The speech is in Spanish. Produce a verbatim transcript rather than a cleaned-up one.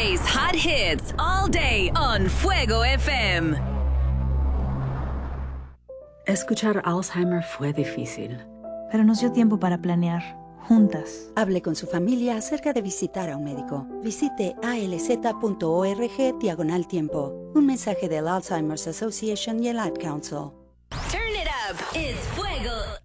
Today's hot hits all day on Fuego F M. Escuchar Alzheimer fue difícil. Pero nos dio tiempo para planear, juntas. Hable con su familia acerca de visitar a un médico. Visite alz.org diagonal tiempo. Un mensaje del Alzheimer's Association y el Ad Council. Turn it up. It's Fuego